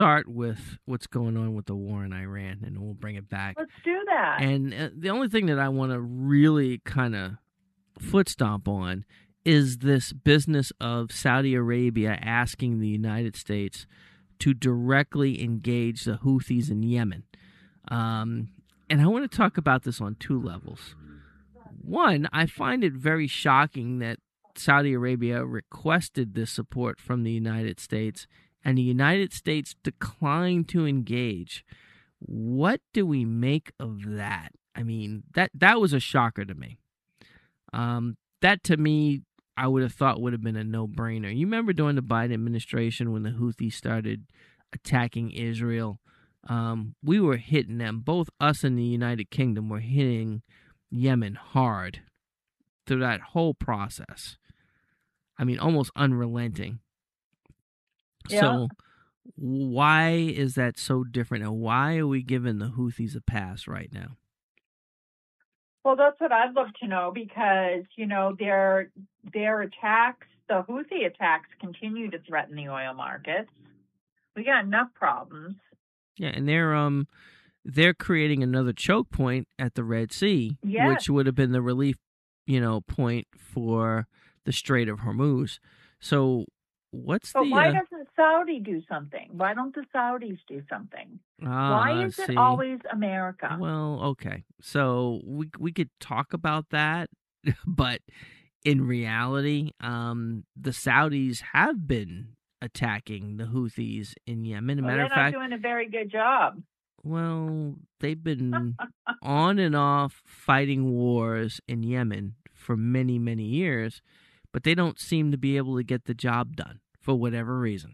start with what's going on with the war in Iran, and we'll bring it back. Let's do that. And the only thing that I want to really kind of foot stomp on is this business of Saudi Arabia asking the United States to directly engage the Houthis in Yemen. And I want to talk about this on two levels. One, I find it very shocking that Saudi Arabia requested this support from the United States and the United States declined to engage. What do we make of that? I mean, that was a shocker to me. That to me, I would have thought would have been a no-brainer. You remember during the Biden administration when the Houthis started attacking Israel? We were hitting them. Both us and the United Kingdom were hitting Yemen hard through that whole process. I mean, almost unrelenting. Yeah. So why is that so different? And why are we giving the Houthis a pass right now? Well, that's what I'd love to know because, their attacks, the Houthi attacks continue to threaten the oil markets. We got enough problems. Yeah, and they're creating another choke point at the Red Sea, Yes. which would have been the relief, point for the Strait of Hormuz. So But why doesn't Saudi do something? Why don't the Saudis do something? Why is it always America? Well, okay. So we could talk about that, but in reality, the Saudis have been attacking the Houthis in Yemen. As a matter of fact, they're not doing a very good job. Well, they've been on and off fighting wars in Yemen for many, many years, but they don't seem to be able to get the job done for whatever reason.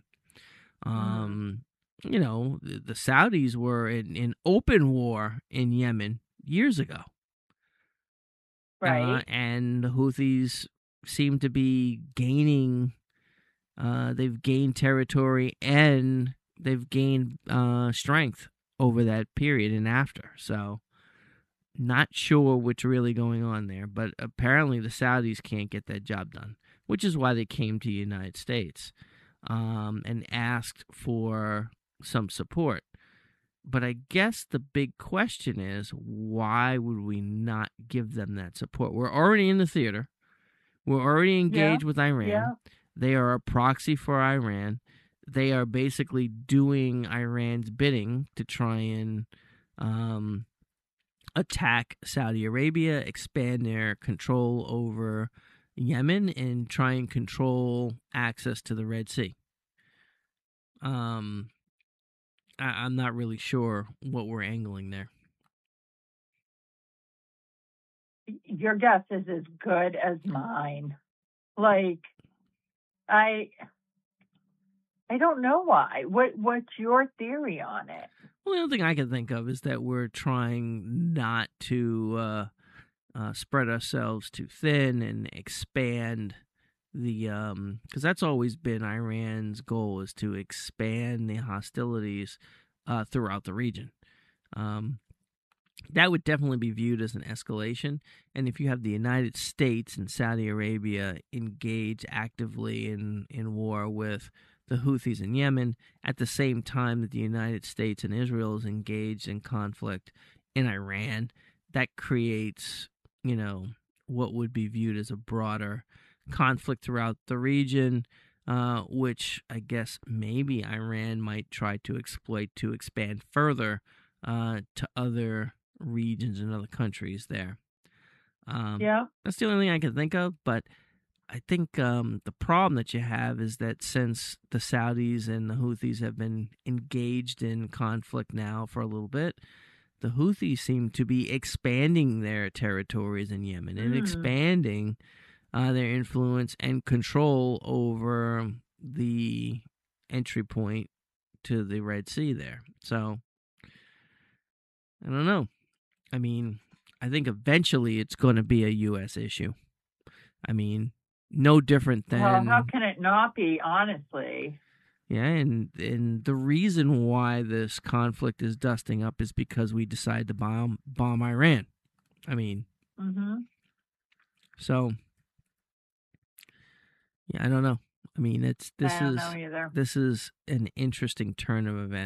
The Saudis were in open war in Yemen years ago. Right. And the Houthis seem to be gaining, they've gained territory and they've gained strength over that period and after. So not sure what's really going on there, but apparently the Saudis can't get that job done, which is why they came to the United States and asked for some support. But I guess the big question is, why would we not give them that support? We're already in the theater. We're already engaged with Iran. Yeah. They are a proxy for Iran. They are basically doing Iran's bidding to try and attack Saudi Arabia, expand their control over Yemen, and try and control access to the Red Sea. I'm not really sure what we're angling there. Your guess is as good as mine. Like, I don't know why. What's your theory on it? Well, the only thing I can think of is that we're trying not to spread ourselves too thin and expand the because that's always been Iran's goal, is to expand the hostilities throughout the region. That would definitely be viewed as an escalation. And if you have the United States and Saudi Arabia engage actively in war with the Houthis in Yemen at the same time that the United States and Israel is engaged in conflict in Iran, that creates, what would be viewed as a broader conflict throughout the region, which I guess maybe Iran might try to exploit to expand further to other regions and other countries there. That's the only thing I can think of, but I think the problem that you have is that since the Saudis and the Houthis have been engaged in conflict now for a little bit, the Houthis seem to be expanding their territories in Yemen and expanding their influence and control over the entry point to the Red Sea there. So, I don't know. I mean, I think eventually it's going to be a U.S. issue. I mean, no different than... Well, how can it not be, honestly? Yeah, and the reason why this conflict is dusting up is because we decided to bomb Iran. I mean... So... Yeah, I don't know. I mean, I don't know either. this is an interesting turn of events.